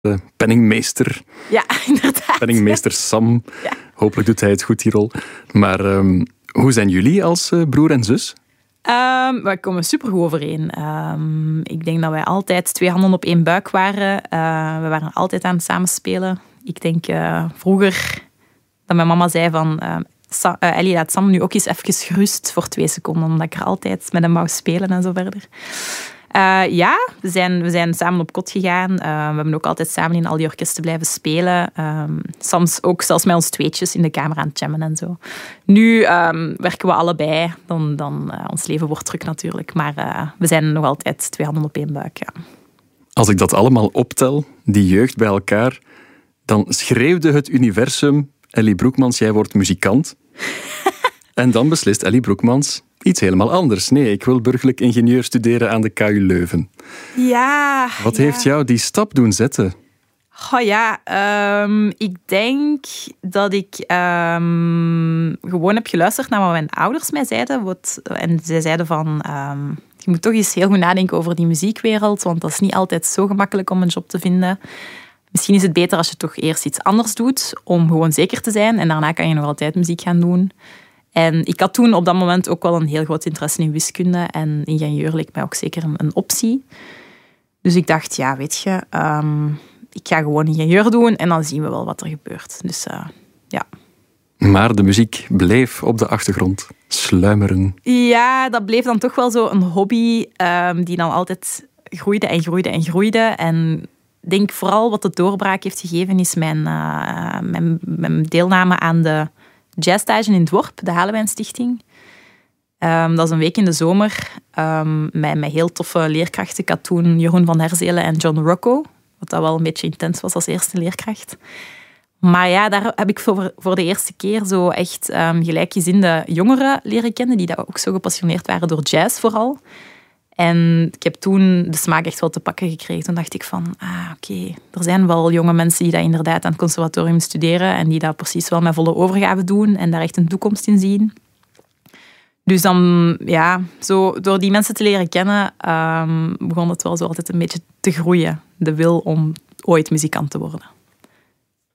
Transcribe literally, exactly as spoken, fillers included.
de penningmeester. Ja, inderdaad. Penningmeester Sam. Ja. Hopelijk doet hij het goed, die rol. Maar um, hoe zijn jullie als uh, broer en zus? Um, wij komen supergoed overeen. Um, ik denk dat wij altijd twee handen op één buik waren. Uh, we waren altijd aan het samenspelen. Ik denk uh, vroeger dat mijn mama zei van... Uh, Sa- uh, Ellie, laat Sam nu ook eens even gerust voor twee seconden. Omdat ik er altijd met hem wou spelen en zo verder. Uh, ja, we zijn, we zijn samen op kot gegaan. Uh, we hebben ook altijd samen in al die orkesten blijven spelen. Um, soms ook zelfs met ons tweetjes in de kamer aan het jammen en zo. Nu um, werken we allebei. Dan, dan, uh, ons leven wordt druk natuurlijk. Maar uh, we zijn nog altijd twee handen op één buik. Ja. Als ik dat allemaal optel, die jeugd bij elkaar, dan schreeuwde het universum... Ellie Broekmans, jij wordt muzikant. En dan beslist Ellie Broekmans... iets helemaal anders. Nee, ik wil burgerlijk ingenieur studeren aan de K U Leuven. Ja. Wat ja. heeft jou die stap doen zetten? Oh ja, um, ik denk dat ik um, gewoon heb geluisterd naar wat mijn ouders mij zeiden. Wat, en zij zeiden van, um, je moet toch eens heel goed nadenken over die muziekwereld, want dat is niet altijd zo gemakkelijk om een job te vinden. Misschien is het beter als je toch eerst iets anders doet, om gewoon zeker te zijn. En daarna kan je nog altijd muziek gaan doen. En ik had toen op dat moment ook wel een heel groot interesse in wiskunde. En ingenieur leek mij ook zeker een, een optie. Dus ik dacht, ja, weet je, um, ik ga gewoon ingenieur doen en dan zien we wel wat er gebeurt. Dus uh, ja. Maar de muziek bleef op de achtergrond sluimeren. Ja, dat bleef dan toch wel zo een hobby um, die dan altijd groeide en groeide en groeide. En ik denk vooral wat de doorbraak heeft gegeven is mijn, uh, mijn, mijn deelname aan de jazzstage in het Worp, de Halewijnstichting. Um, dat is een week in de zomer um, met, met heel toffe leerkrachten. Ik had toen Jeroen van Herzelen en John Rocco, wat dat wel een beetje intens was als eerste leerkracht. Maar ja, daar heb ik voor, voor de eerste keer zo echt um, gelijkgezinde jongeren leren kennen, die dat ook zo gepassioneerd waren door jazz vooral. En ik heb toen de smaak echt wel te pakken gekregen. Toen dacht ik van, ah, oké, okay, er zijn wel jonge mensen die dat inderdaad aan het conservatorium studeren en die dat precies wel met volle overgave doen en daar echt een toekomst in zien. Dus dan, ja, zo door die mensen te leren kennen, um, begon het wel zo altijd een beetje te groeien. De wil om ooit muzikant te worden.